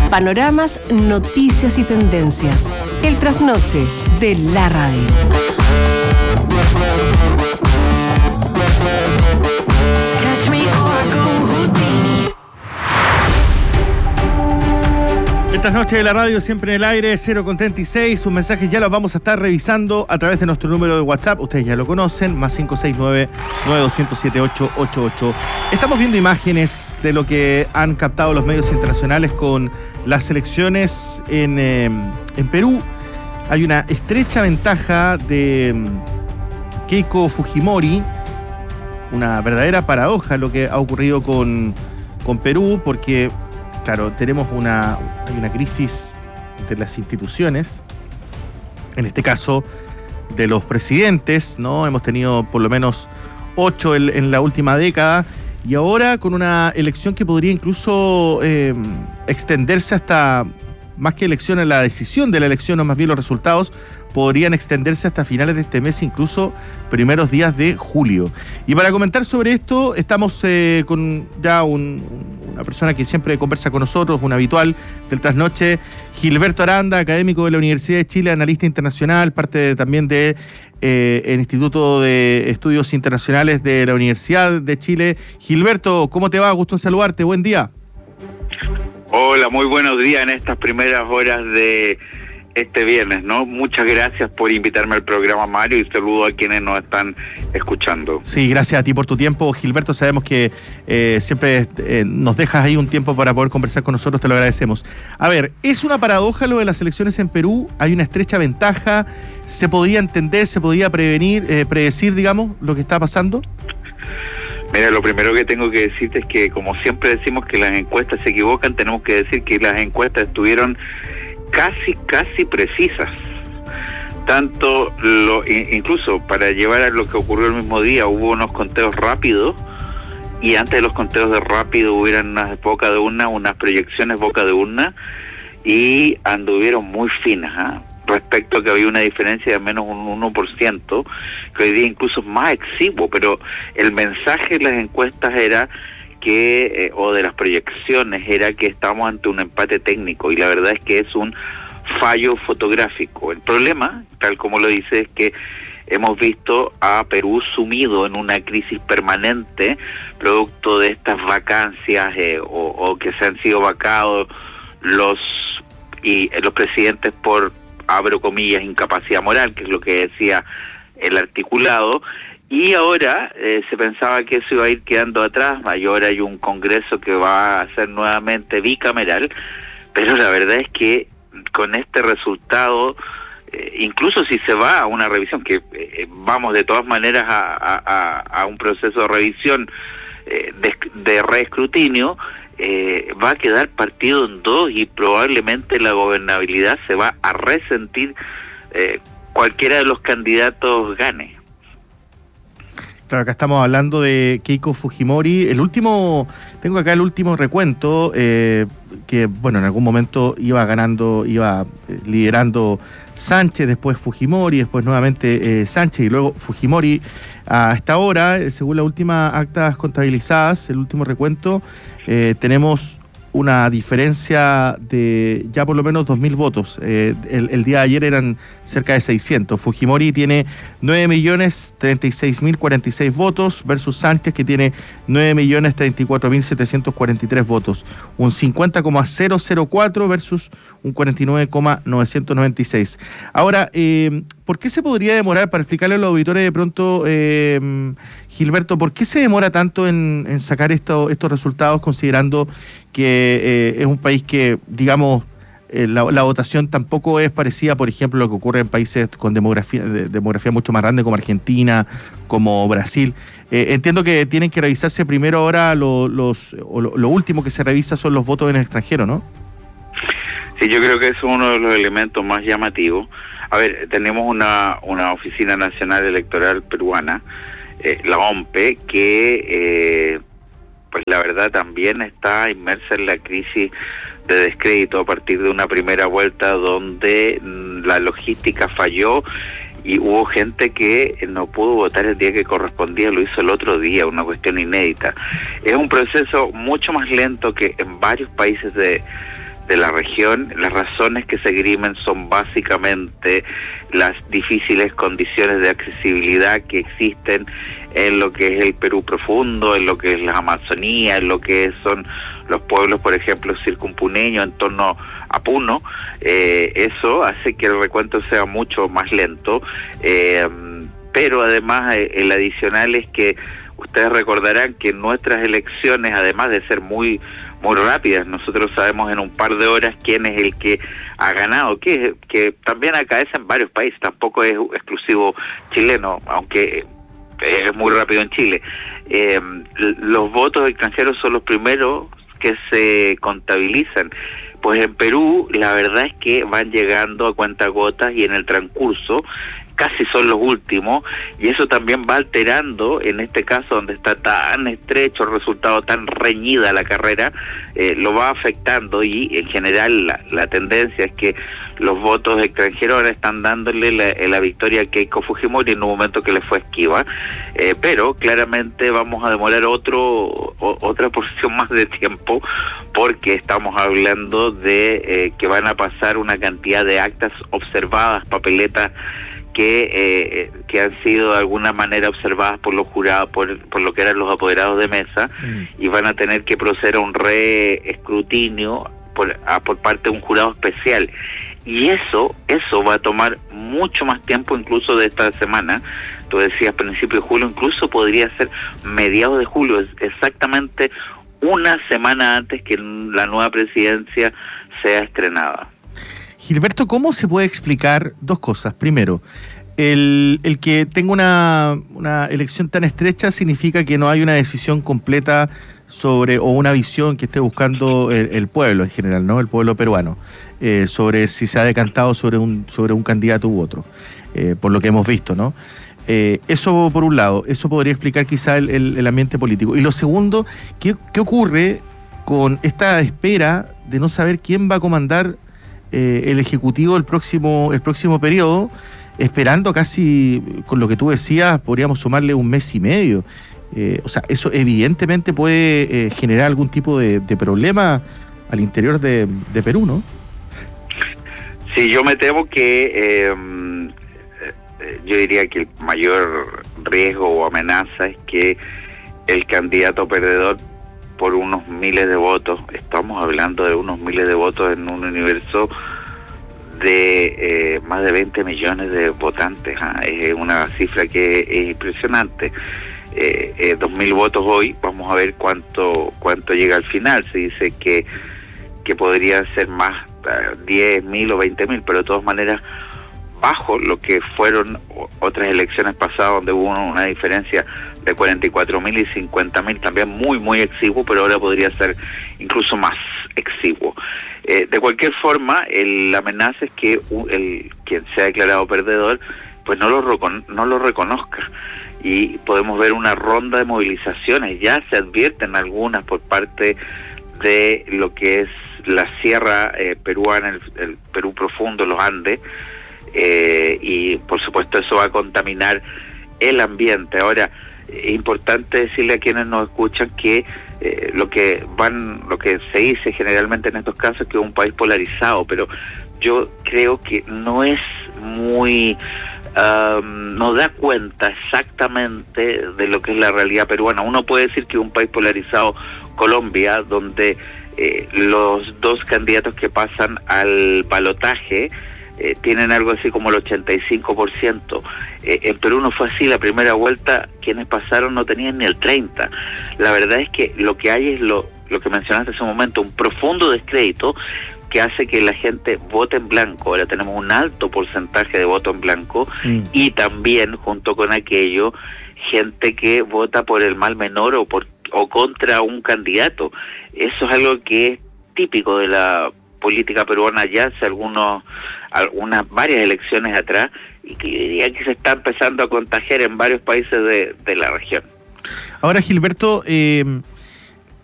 Panoramas, noticias y tendencias. El trasnoche de la radio. Estas noches de la radio siempre en el aire, 0:36. Sus mensajes ya los vamos a estar revisando a través de nuestro número de WhatsApp. Ustedes ya lo conocen, más 569-9207-888. Estamos viendo imágenes de lo que han captado los medios internacionales con las elecciones en Perú. Hay una estrecha ventaja de Keiko Fujimori. Una verdadera paradoja lo que ha ocurrido con Perú, porque claro, tenemos hay una crisis de las instituciones, en este caso de los presidentes, ¿no? Hemos tenido por lo menos 8 en la última década, y ahora con una elección que podría incluso extenderse hasta, más que elección, la decisión de la elección, o más bien los resultados, podrían extenderse hasta finales de este mes, incluso primeros días de julio. Y para comentar sobre esto, estamos con ya una persona que siempre conversa con nosotros, un habitual del trasnoche, Gilberto Aranda, académico de la Universidad de Chile, analista internacional, parte también del Instituto de Estudios Internacionales de la Universidad de Chile. Gilberto, ¿cómo te va? Gusto en saludarte, buen día. Hola, muy buenos días en estas primeras horas de este viernes, ¿no? Muchas gracias por invitarme al programa, Mario, y saludo a quienes nos están escuchando. Sí, gracias a ti por tu tiempo, Gilberto. Sabemos que siempre nos dejas ahí un tiempo para poder conversar con nosotros, te lo agradecemos. A ver, ¿es una paradoja lo de las elecciones en Perú? ¿Hay una estrecha ventaja? ¿Se podía entender, se podía predecir, digamos, lo que está pasando? Mira, lo primero que tengo que decirte es que, como siempre decimos que las encuestas se equivocan, tenemos que decir que las encuestas estuvieron casi precisas. Tanto incluso para llevar a lo que ocurrió el mismo día, hubo unos conteos rápidos, y antes de los conteos de rápido hubieran unas boca de urna, unas proyecciones boca de urna, y anduvieron muy finas, respecto a que había una diferencia de menos un 1%, que hoy día incluso es más exiguo, pero el mensaje de las encuestas era que, o de las proyecciones, era que estamos ante un empate técnico, y la verdad es que es un fallo fotográfico. El problema, tal como lo dice, es que hemos visto a Perú sumido en una crisis permanente, producto de estas vacancias o que se han sido vacados los presidentes por, abro comillas, incapacidad moral, que es lo que decía el articulado. Y ahora se pensaba que eso iba a ir quedando atrás, y ahora hay un Congreso que va a ser nuevamente bicameral, pero la verdad es que con este resultado, incluso si se va a una revisión, que vamos de todas maneras a un proceso de revisión, de reescrutinio, va a quedar partido en dos, y probablemente la gobernabilidad se va a resentir cualquiera de los candidatos gane. Claro, acá estamos hablando de Keiko Fujimori. Tengo acá el último recuento, que bueno, en algún momento iba liderando Sánchez, después Fujimori, después nuevamente Sánchez y luego Fujimori. Hasta ahora, según las últimas actas contabilizadas, el último recuento, tenemos una diferencia de ya por lo menos 2.000 votos. El día de ayer eran cerca de 600. Fujimori tiene 9.036.046 votos versus Sánchez, que tiene 9.034.743 votos. Un 50,004 versus un 49,996. Ahora, ¿por qué se podría demorar, para explicarle a los auditores de pronto, Gilberto, por qué se demora tanto en sacar estos resultados, considerando que es un país que, digamos, la votación tampoco es parecida, por ejemplo, a lo que ocurre en países con demografía mucho más grande, como Argentina, como Brasil? Entiendo que tienen que revisarse primero ahora, lo último que se revisa son los votos en el extranjero, ¿no? Sí, yo creo que es uno de los elementos más llamativos. A ver, tenemos una Oficina Nacional Electoral Peruana, la OMPE, que pues la verdad también está inmersa en la crisis de descrédito a partir de una primera vuelta donde la logística falló y hubo gente que no pudo votar el día que correspondía, lo hizo el otro día, una cuestión inédita. Es un proceso mucho más lento que en varios países de de la región. Las razones que se esgrimen son básicamente las difíciles condiciones de accesibilidad que existen en lo que es el Perú profundo, en lo que es la Amazonía, en lo que son los pueblos, por ejemplo, circumpuneños en torno a Puno. Eso hace que el recuento sea mucho más lento, pero además el adicional es que ustedes recordarán que nuestras elecciones, además de ser muy rápidas, nosotros sabemos en un par de horas quién es el que ha ganado, que también acaece en varios países, tampoco es exclusivo chileno, aunque es muy rápido en Chile. Los votos extranjeros son los primeros que se contabilizan. Pues en Perú la verdad es que van llegando a cuentagotas y en el transcurso casi son los últimos, y eso también va alterando, en este caso donde está tan estrecho el resultado, tan reñida la carrera, lo va afectando, y en general la tendencia es que los votos extranjeros ahora están dándole la victoria a Keiko Fujimori en un momento que le fue esquiva, pero claramente vamos a demorar otra porción más de tiempo, porque estamos hablando de que van a pasar una cantidad de actas observadas, papeletas que han sido de alguna manera observadas por los jurados, por lo que eran los apoderados de mesa, y van a tener que proceder a un reescrutinio por parte de un jurado especial. Y eso va a tomar mucho más tiempo incluso de esta semana. Tú decías principio de julio, incluso podría ser mediados de julio, exactamente una semana antes que la nueva presidencia sea estrenada. Gilberto, ¿cómo se puede explicar dos cosas? Primero, el que tenga una elección tan estrecha significa que no hay una decisión completa o una visión que esté buscando el pueblo en general, ¿no? El pueblo peruano, sobre si se ha decantado sobre un candidato u otro, por lo que hemos visto, ¿no? Eso por un lado, eso podría explicar quizá el ambiente político. Y lo segundo, ¿qué ocurre con esta espera de no saber quién va a comandar el Ejecutivo el próximo periodo, esperando casi, con lo que tú decías, podríamos sumarle un mes y medio? O sea, eso evidentemente puede generar algún tipo de problema al interior de Perú, ¿no? Sí, yo me temo que yo diría que el mayor riesgo o amenaza es que el candidato perdedor, por unos miles de votos, estamos hablando de unos miles de votos en un universo de más de 20 millones de votantes, es una cifra que es impresionante. 2.000 votos hoy, vamos a ver cuánto llega al final. Se dice que podría ser más, 10.000 o 20.000, pero de todas maneras bajo lo que fueron otras elecciones pasadas, donde hubo una diferencia de 44.000 y 50.000, también muy exiguo, pero ahora podría ser incluso más exiguo. De cualquier forma, la amenaza es que quien se ha declarado perdedor pues no lo reconozca, y podemos ver una ronda de movilizaciones. Ya se advierten algunas por parte de lo que es la sierra peruana, el Perú profundo, los Andes, y por supuesto eso va a contaminar el ambiente. Ahora, es importante decirle a quienes nos escuchan que lo que se dice generalmente en estos casos es que es un país polarizado, pero yo creo que no es muy no da cuenta exactamente de lo que es la realidad peruana. Uno puede decir que es un país polarizado, Colombia, donde los dos candidatos que pasan al balotaje tienen algo así como el 85%. En Perú no fue así. La primera vuelta, quienes pasaron no tenían ni el 30%. La verdad es que lo que hay es lo que mencionaste hace un momento, un profundo descrédito que hace que la gente vote en blanco. Ahora tenemos un alto porcentaje de voto en blanco, y también, junto con aquello, gente que vota por el mal menor o contra un candidato. Eso es algo que es típico de la política peruana ya hace varias elecciones atrás, y que yo diría que se está empezando a contagiar en varios países de la región. Ahora, Gilberto,